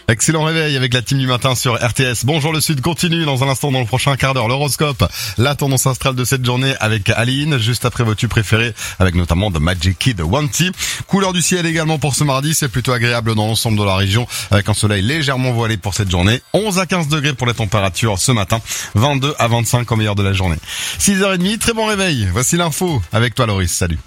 Excellent réveil avec la team du matin sur RTS. Bonjour le Sud continue dans un instant dans le prochain quart d'heure. L'horoscope, la tendance astrale de cette journée avec Aline, juste après vos tubes préférés avec notamment The Magic Kid, Wanty. Couleur du ciel également pour ce mardi, c'est plutôt agréable dans l'ensemble de la région avec un soleil légèrement voilé pour cette journée. 11 à 15 degrés pour les températures ce matin, 22 à 25 au meilleur de la journée. 6h30, très bon réveil. Voici l'info avec toi Loris, salut.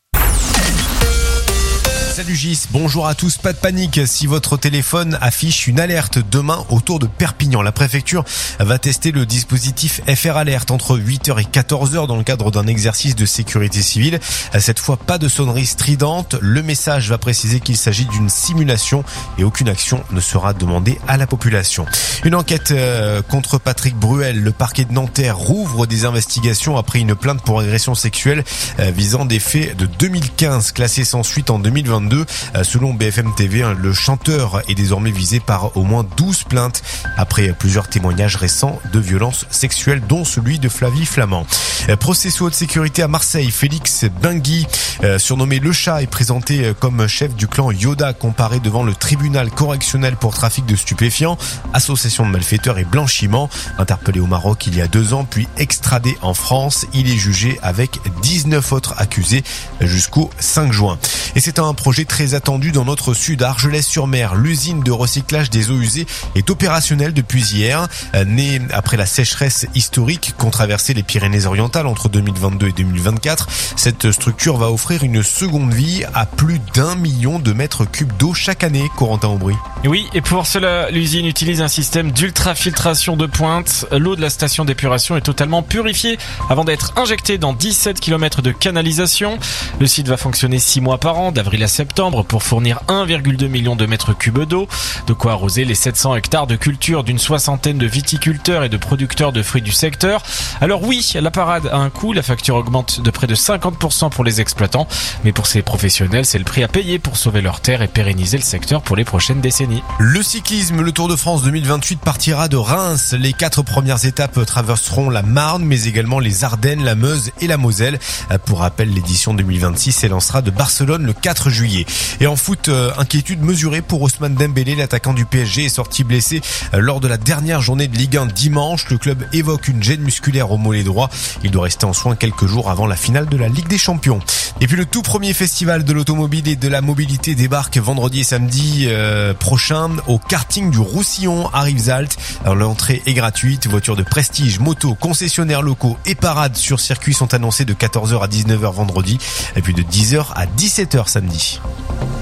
Salut Gis, bonjour à tous, pas de panique si votre téléphone affiche une alerte demain autour de Perpignan. La préfecture va tester le dispositif FR Alert entre 8h et 14h dans le cadre d'un exercice de sécurité civile. Cette fois, pas de sonnerie stridente. Le message va préciser qu'il s'agit d'une simulation et aucune action ne sera demandée à la population. Une enquête contre Patrick Bruel. Le parquet de Nanterre rouvre des investigations après une plainte pour agression sexuelle visant des faits de 2015 classés sans suite en 2022. Selon BFM TV, le chanteur est désormais visé par au moins 12 plaintes après plusieurs témoignages récents de violences sexuelles, dont celui de Flavie Flamand. Procès sous haute sécurité à Marseille. Félix Bengui, surnommé Le Chat, est présenté comme chef du clan Yoda, comparé devant le tribunal correctionnel pour trafic de stupéfiants, association de malfaiteurs et blanchiment. Interpellé au Maroc il y a 2 ans, puis extradé en France, il est jugé avec 19 autres accusés jusqu'au 5 juin. Et c'est un projet très attendu dans notre sud, à Argelès-sur-Mer. L'usine de recyclage des eaux usées est opérationnelle depuis hier. Née après la sécheresse historique qu'ont traversé les Pyrénées-Orientales entre 2022 et 2024, cette structure va offrir une seconde vie à plus d'1 million de mètres cubes d'eau chaque année, Corentin Aubry. Oui, et pour cela, l'usine utilise un système d'ultrafiltration de pointe. L'eau de la station d'épuration est totalement purifiée avant d'être injectée dans 17 km de canalisation. Le site va fonctionner 6 mois par an, d'avril à septembre, pour fournir 1,2 million de mètres cubes d'eau, de quoi arroser les 700 hectares de culture d'une 60aine de viticulteurs et de producteurs de fruits du secteur. Alors oui, la parade a un coût, la facture augmente de près de 50% pour les exploitants, mais pour ces professionnels, c'est le prix à payer pour sauver leurs terres et pérenniser le secteur pour les prochaines décennies. Le cyclisme, le Tour de France 2028 partira de Reims. Les 4 premières étapes traverseront la Marne, mais également les Ardennes, la Meuse et la Moselle. Pour rappel, l'édition 2026 s'élancera de Barcelone le 4 juillet. Et en foot, inquiétude mesurée pour Ousmane Dembélé. L'attaquant du PSG est sorti blessé lors de la dernière journée de Ligue 1 dimanche. Le club évoque une gêne musculaire au mollet droit. Il doit rester en soins quelques jours avant la finale de la Ligue des Champions. Et puis le tout premier festival de l'automobile et de la mobilité débarque vendredi et samedi prochain au karting du Roussillon à Rivesaltes. L'entrée est gratuite. Voitures de prestige, motos, concessionnaires locaux et parades sur circuit sont annoncées de 14h à 19h vendredi et puis de 10h à 17h samedi.